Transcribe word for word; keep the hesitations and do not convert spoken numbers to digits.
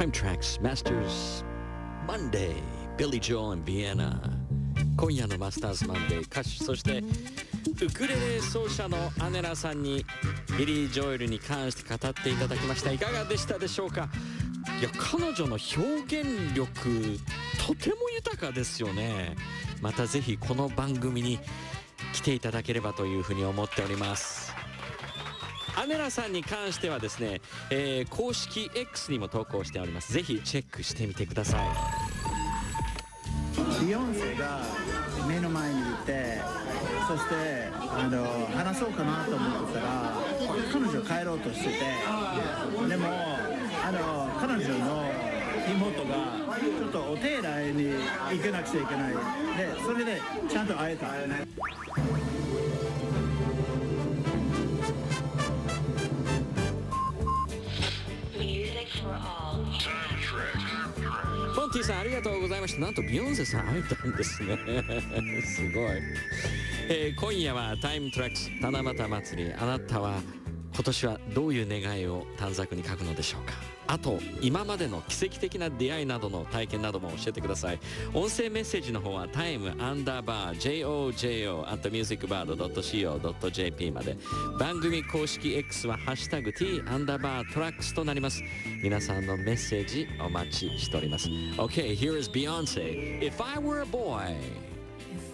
Time Tracks Masters Monday Billy Joel in Vienna。 今夜のマスターズマンデー、歌手そしてウクレレ奏者のアネラさんにビリー・ジョエルに関して語っていただきました。いかがでしたでしょうか。いや、彼女の表現力とても豊かですよね。またぜひこの番組に来ていただければというふうに思っております。アネラさんに関してはですね、えー、公式 X にも投稿しております。ぜひチェックしてみてください。 ビヨンセが目の前にいて、そしてあの話そうかなと思ってたら彼女帰ろうとしてて、でもあの彼女の妹がちょっとお手洗いに行けなくちゃいけない。でそれでちゃんと会えた。 ポンティさんありがとうございました。なんとビヨンセさん会えたんですねすごい、えー、今夜はタイムトラックス七夕祭り。あなたは今年はどういう願いを短冊に書くのでしょうか。あと今までの奇跡的な出会いなどの体験なども教えてください。音声メッセージの方はタイムアンダーバー ジェイオージェイオー アットミュージックバード ドット シーオー ドット ジェーピー まで。番組公式 X はハッシュタグ T アンダーバートラックスとなります。皆さんのメッセージお待ちしております。 OK, here is Beyonce If I Were a Boy。